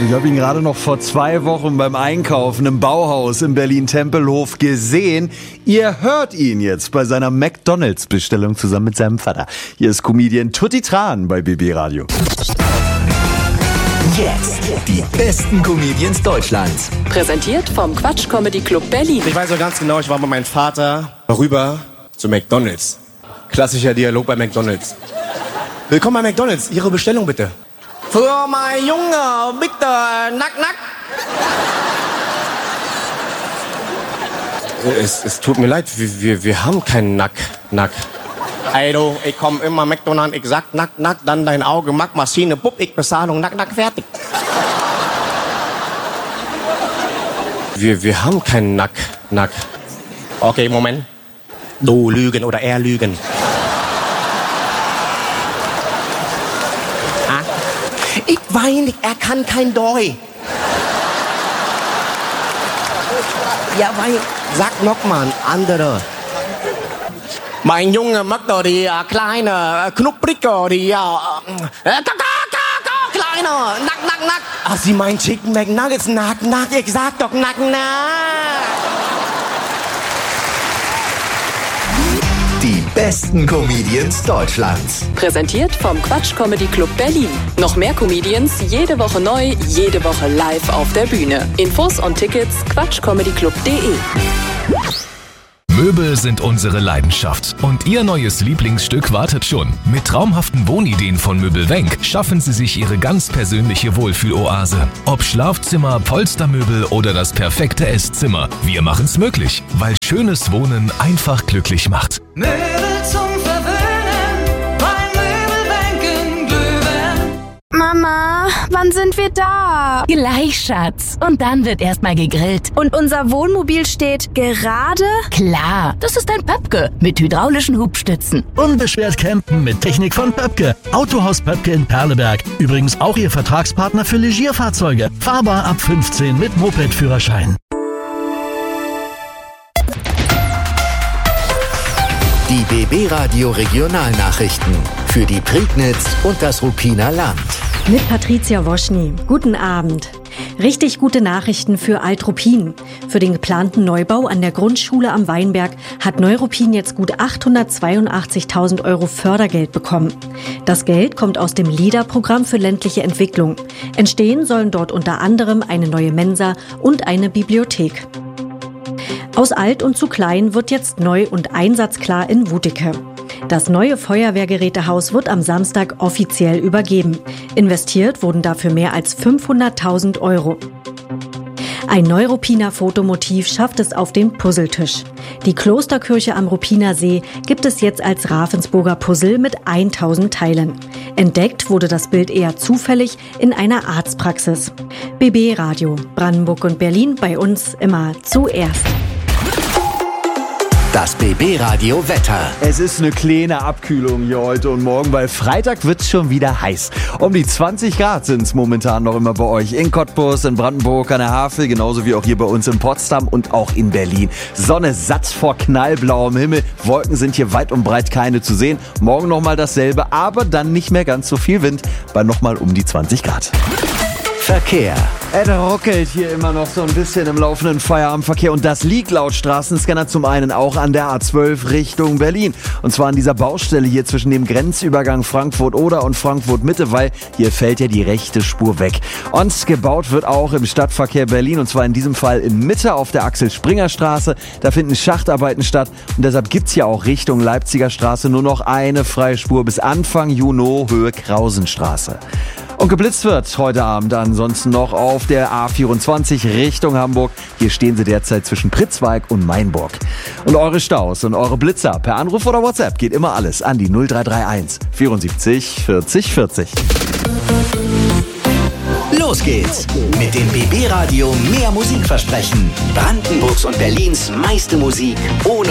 Ich habe ihn gerade noch vor 2 Wochen beim Einkaufen im Bauhaus in Berlin-Tempelhof gesehen. Ihr hört ihn jetzt bei seiner McDonalds-Bestellung zusammen mit seinem Vater. Hier ist Comedian Tutti Tran bei BB Radio. Jetzt die besten Comedians Deutschlands. Präsentiert vom Quatsch Comedy Club Berlin. Ich weiß noch ganz genau, ich war mit meinem Vater rüber zu McDonalds. Klassischer Dialog bei McDonalds. Willkommen bei McDonalds, Ihre Bestellung bitte. Für mein Junge, bitte, nack, nack. Es tut mir leid, wir haben keinen Nack, nack. Ey du, ich komm immer McDonalds, ich sag nack, nack, dann dein Auge, Maschine, bupp, ich Bezahlung, nack, nack, fertig. Wir haben keinen Nack, nack. Okay, Moment. Du lügen oder er lügen. Ich weiß nicht, er kann kein Doi. Ja, weil, sag noch mal ein andere. Mein Junge mag doch die kleine, knupprige, die kleine, nack, nack, nack. Ach, sie meint Chicken McNuggets, nack, nack, ich sag doch nack, nack. Die besten Comedians Deutschlands. Präsentiert vom Quatsch Comedy Club Berlin. Noch mehr Comedians, jede Woche neu, jede Woche live auf der Bühne. Infos und Tickets quatschcomedyclub.de. Möbel sind unsere Leidenschaft und Ihr neues Lieblingsstück wartet schon. Mit traumhaften Wohnideen von Möbelwenk schaffen Sie sich Ihre ganz persönliche Wohlfühloase. Ob Schlafzimmer, Polstermöbel oder das perfekte Esszimmer, wir machen's möglich, weil schönes Wohnen einfach glücklich macht. Möbel zum Verwöhnen, bei Möbelwenk in Glühwein. Mama, wann sind wir da? Gleich, Schatz. Und dann wird erstmal gegrillt. Und unser Wohnmobil steht gerade? Klar, das ist ein Pöpke mit hydraulischen Hubstützen. Unbeschwert campen mit Technik von Pöpke. Autohaus Pöpke in Perleberg. Übrigens auch Ihr Vertragspartner für Legierfahrzeuge. Fahrbar ab 15 mit Moped-Führerschein. Die BB Radio Regionalnachrichten für die Prignitz und das Ruppiner Land. Mit Patricia Woschny. Guten Abend. Richtig gute Nachrichten für Alt-Ruppin. Für den geplanten Neubau an der Grundschule am Weinberg hat Neu-Ruppin jetzt gut 882.000 € Fördergeld bekommen. Das Geld kommt aus dem LEADER-Programm für ländliche Entwicklung. Entstehen sollen dort unter anderem eine neue Mensa und eine Bibliothek. Aus alt und zu klein wird jetzt neu und einsatzklar in Wuteke. Das neue Feuerwehrgerätehaus wird am Samstag offiziell übergeben. Investiert wurden dafür mehr als 500.000 €. Ein Neu-Ruppiner Fotomotiv schafft es auf den Puzzletisch. Die Klosterkirche am Ruppiner See gibt es jetzt als Ravensburger Puzzle mit 1000 Teilen. Entdeckt wurde das Bild eher zufällig in einer Arztpraxis. BB Radio, Brandenburg und Berlin, bei uns immer zuerst. Das BB Radio Wetter. Es ist eine kleine Abkühlung hier heute und morgen, weil Freitag wird's schon wieder heiß. Um die 20 Grad sind's momentan noch immer bei euch in Cottbus, in Brandenburg, an der Havel, genauso wie auch hier bei uns in Potsdam und auch in Berlin. Sonne satt vor knallblauem Himmel, Wolken sind hier weit und breit keine zu sehen. Morgen nochmal dasselbe, aber dann nicht mehr ganz so viel Wind, bei nochmal um die 20 Grad. Verkehr. Es ruckelt hier immer noch so ein bisschen im laufenden Feierabendverkehr und das liegt laut Straßenscanner zum einen auch an der A12 Richtung Berlin. Und zwar an dieser Baustelle hier zwischen dem Grenzübergang Frankfurt-Oder und Frankfurt-Mitte, weil hier fällt ja die rechte Spur weg. Und gebaut wird auch im Stadtverkehr Berlin und zwar in diesem Fall in Mitte auf der Axel-Springer-Straße. Da finden Schachtarbeiten statt und deshalb gibt's hier auch Richtung Leipziger Straße nur noch eine freie Spur bis Anfang Juni Höhe Krausenstraße. Und geblitzt wird heute Abend ansonsten noch auf der A24 Richtung Hamburg. Hier stehen sie derzeit zwischen Pritzwalk und Mainburg. Und eure Staus und eure Blitzer per Anruf oder WhatsApp geht immer alles an die 0331 74 40 40. Los geht's mit dem BB Radio Mehr Musikversprechen. Brandenburgs und Berlins meiste Musik ohne